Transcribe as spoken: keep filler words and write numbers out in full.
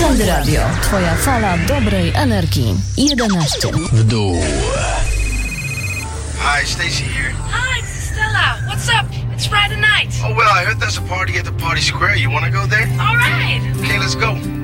Weekend Radio. Twoja fala dobrej energii. jedenaście. W dół. Hi, Stacy here. Hi, this is Stella. What's up? It's Friday night. Oh, well, I heard there's a party at the Party Square. You want to go there? All right. Okay, let's go.